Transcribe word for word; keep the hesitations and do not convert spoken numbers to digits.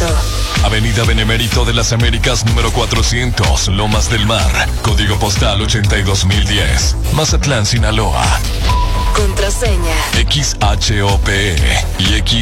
Benemérito. Avenida Benemérito de las Américas número cuatrocientos, Lomas del Mar. Código postal ochenta y dos mil diez. Mazatlán, Sinaloa. Contraseña X H O P E y X